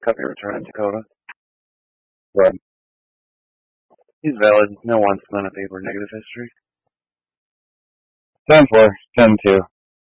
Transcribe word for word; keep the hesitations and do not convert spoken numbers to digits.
Copy return in Dakota. Right. He's valid. No wants, none of paper, negative history. ten four, ten two.